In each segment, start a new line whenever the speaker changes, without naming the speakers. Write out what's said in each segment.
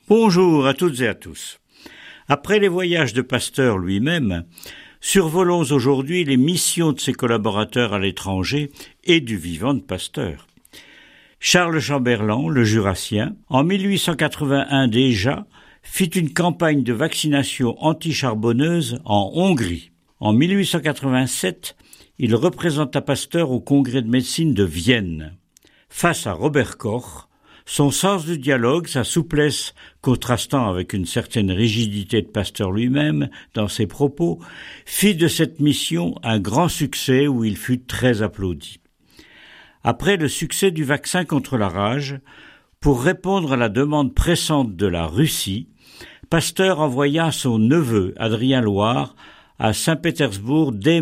Bonjour à toutes et à tous. Après les voyages de Pasteur lui-même, survolons aujourd'hui les missions de ses collaborateurs à l'étranger et du vivant de Pasteur. Charles Chamberland, le Jurassien, en 1881 déjà, fit une campagne de vaccination anti-charbonneuse en Hongrie. En 1887, il représenta Pasteur au Congrès de médecine de Vienne. Face à Robert Koch, son sens du dialogue, sa souplesse contrastant avec une certaine rigidité de Pasteur lui-même dans ses propos, fit de cette mission un grand succès où il fut très applaudi. Après le succès du vaccin contre la rage, pour répondre à la demande pressante de la Russie, Pasteur envoya son neveu, Adrien Loire, à Saint-Pétersbourg dès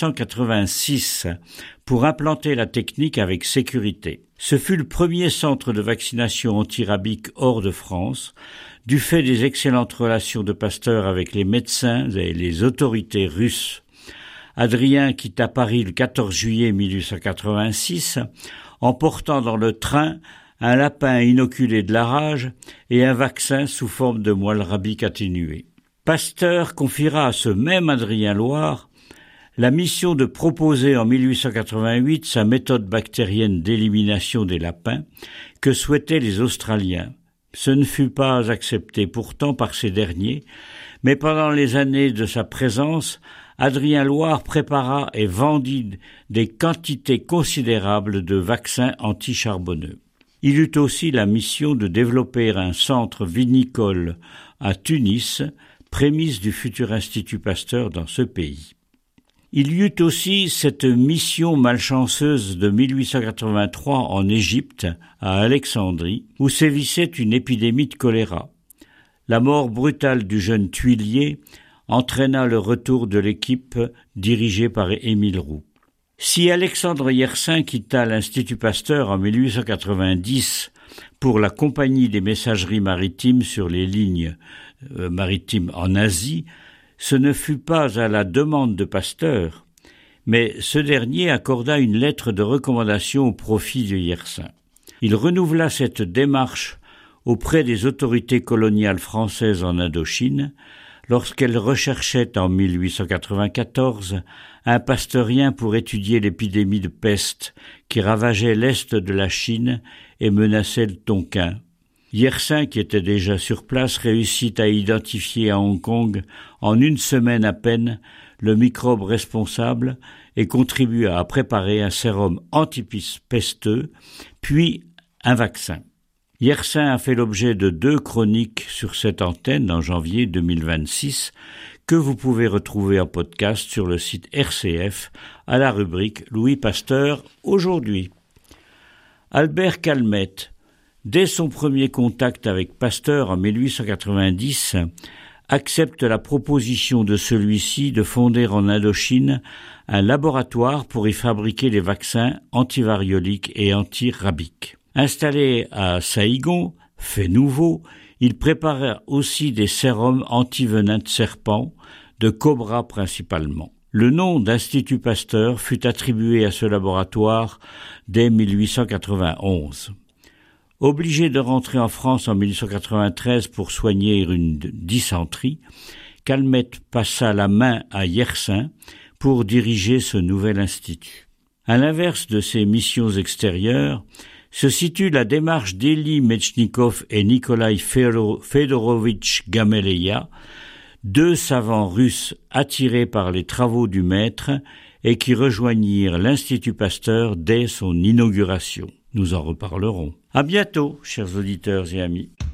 1886 pour implanter la technique avec sécurité. Ce fut le premier centre de vaccination anti-rabique hors de France, du fait des excellentes relations de Pasteur avec les médecins et les autorités russes. Adrien quitta Paris le 14 juillet 1886, emportant dans le train un lapin inoculé de la rage et un vaccin sous forme de moelle rabique atténuée. Pasteur confiera à ce même Adrien Loire la mission de proposer en 1888 sa méthode bactérienne d'élimination des lapins que souhaitaient les Australiens. Ce ne fut pas accepté pourtant par ces derniers, mais pendant les années de sa présence, Adrien Loire prépara et vendit des quantités considérables de vaccins anti-charbonneux. Il eut aussi la mission de développer un centre vinicole à Tunis, prémisse du futur Institut Pasteur dans ce pays. Il y eut aussi cette mission malchanceuse de 1883 en Égypte, à Alexandrie, où sévissait une épidémie de choléra. La mort brutale du jeune Thuillier entraîna le retour de l'équipe dirigée par Émile Roux. Si Alexandre Yersin quitta l'Institut Pasteur en 1890 pour la Compagnie des messageries maritimes sur les lignes maritimes en Asie, ce ne fut pas à la demande de Pasteur, mais ce dernier accorda une lettre de recommandation au profit de Yersin. Il renouvela cette démarche auprès des autorités coloniales françaises en Indochine, lorsqu'elles recherchaient en 1894 un pasteurien pour étudier l'épidémie de peste qui ravageait l'est de la Chine et menaçait le Tonkin. Yersin, qui était déjà sur place, réussit à identifier à Hong Kong, en une semaine à peine, le microbe responsable et contribua à préparer un sérum antipesteux, puis un vaccin. Yersin a fait l'objet de 2 chroniques sur cette antenne en janvier 2026 que vous pouvez retrouver en podcast sur le site RCF à la rubrique Louis Pasteur aujourd'hui. Albert Calmette, dès son premier contact avec Pasteur en 1890, accepte la proposition de celui-ci de fonder en Indochine un laboratoire pour y fabriquer les vaccins antivarioliques et antirabiques. Installé à Saïgon, fait nouveau, il prépara aussi des sérums anti-venin de serpent, de cobra principalement. Le nom d'Institut Pasteur fut attribué à ce laboratoire dès 1891. Obligé de rentrer en France en 1893 pour soigner une dysenterie, Calmette passa la main à Yersin pour diriger ce nouvel institut. À l'inverse de ses missions extérieures, se situe la démarche d'Élie Metchnikov et Nikolai Fedorovitch Gamaleya, 2 savants russes attirés par les travaux du maître et qui rejoignirent l'Institut Pasteur dès son inauguration. Nous en reparlerons. À bientôt, chers auditeurs et amis.